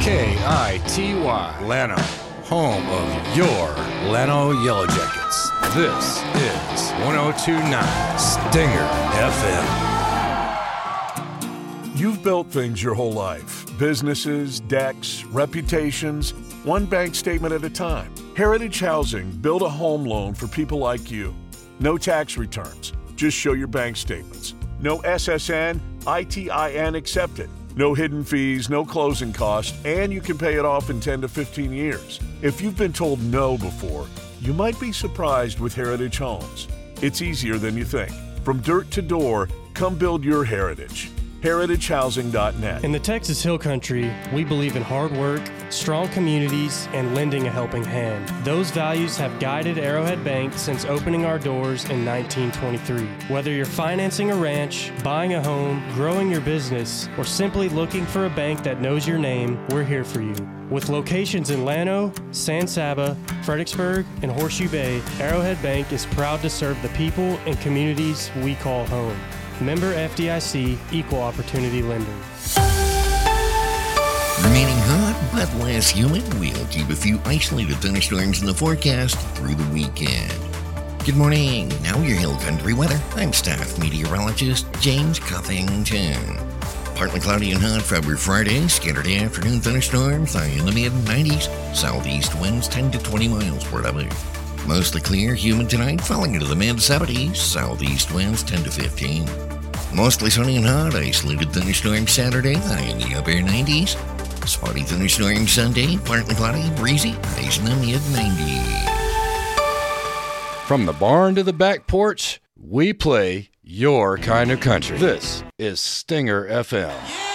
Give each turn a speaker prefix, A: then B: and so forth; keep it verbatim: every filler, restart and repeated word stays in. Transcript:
A: K I T Y, Llano, home of your Llano Yellow Jackets. This is one oh two point nine Stinger F M.
B: You've built things your whole life. Businesses, decks, reputations, one bank statement at a time. Heritage Housing built a home loan for people like you. No tax returns. Just show your bank statements. No S S N, I T I N accepted. No hidden fees, no closing costs, and you can pay it off in ten to fifteen years. If you've been told no before, you might be surprised with Heritage Homes. It's easier than you think. From dirt to door, come build your heritage. heritage housing dot net.
C: In the Texas Hill Country, we believe in hard work, strong communities, and lending a helping hand. Those values have guided Arrowhead Bank since opening our doors in nineteen twenty-three. Whether you're financing a ranch, buying a home, growing your business, or simply looking for a bank that knows your name, we're here for you. With locations in Llano, San Saba, Fredericksburg, and Horseshoe Bay, Arrowhead Bank is proud to serve the people and communities we call home. Member F D I C, Equal Opportunity Lender.
D: Remaining hot but less humid, we'll keep a few isolated thunderstorms in the forecast through the weekend. Good morning. Now your Hill Country weather. I'm staff meteorologist James Cuffington. Partly cloudy and hot for Friday. Scattered afternoon thunderstorms, high in the mid nineties. Southeast winds ten to twenty miles per hour. Mostly clear, humid tonight, falling into the mid seventies. Southeast winds ten to fifteen. Mostly sunny and hot, isolated thunderstorm Saturday, high in the upper nineties. Spotty thunderstorm Sunday, partly cloudy, breezy, highs in the mid nineties.
A: From the barn to the back porch, we play your kind of country. This is Stinger F M.